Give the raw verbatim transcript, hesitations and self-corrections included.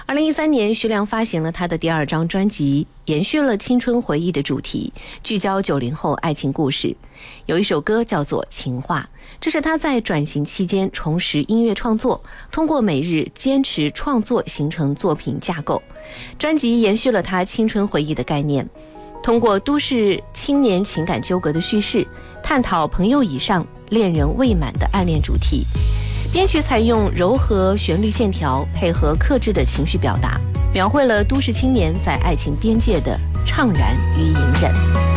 二零一三年，徐良发行了他的第二张专辑，延续了青春回忆的主题，聚焦九零后爱情故事。有一首歌叫做《情话》，这是他在转型期间重拾音乐创作，通过每日坚持创作形成作品架构。专辑延续了他青春回忆的概念，通过都市青年情感纠葛的叙事，探讨朋友以上、恋人未满的暗恋主题。编曲采用柔和旋律线条，配合克制的情绪表达，描绘了都市青年在爱情边界的怅然与隐忍。